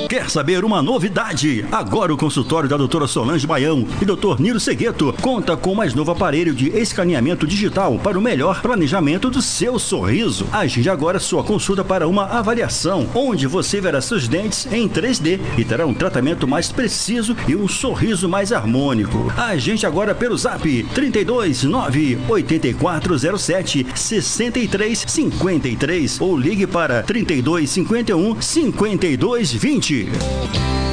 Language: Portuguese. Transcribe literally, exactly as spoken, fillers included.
Quer saber uma novidade? Agora o consultório da doutora Solange Baião e doutor Niro Segueto conta com o mais novo aparelho de escaneamento digital para o melhor planejamento do seu sorriso. Agende agora sua consulta para uma avaliação, onde você verá seus dentes em três D e terá um tratamento mais preciso e um sorriso mais harmônico. Agende agora pelo zap trinta e dois, nove, oito quatro zero sete, seis três cinco três ou ligue para trinta e dois, cinquenta e um, cinquenta e dois, vinte.